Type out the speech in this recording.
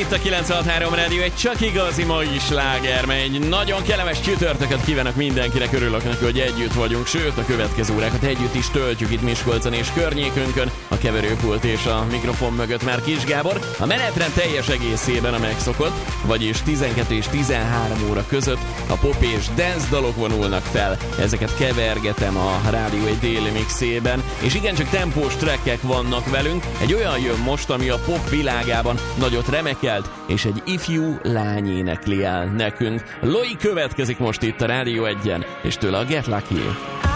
itt a 96.3 Rádió, egy csak igazi mai sláger, mely egy nagyon kellemes csütörtököt kívánok mindenkinek, örülök neki, hogy együtt vagyunk, sőt a következő órákat együtt is töltjük itt Miskolcon és környékünkön, a keverőpult és a mikrofon mögött már Kis Gábor, a menetrend teljes egészében a megszokott, vagyis 12 és 13 óra között a pop és dance dalok vonulnak fel, ezeket kevergetem a Rádió egy déli mixében, és igencsak tempós trackek vannak velünk, egy olyan jön most, ami a pop világában nagyot remekelt, és egy ifjú lány énekli el nekünk. Loi következik most itt a Rádió 1-en, és tőle a Get Lucky.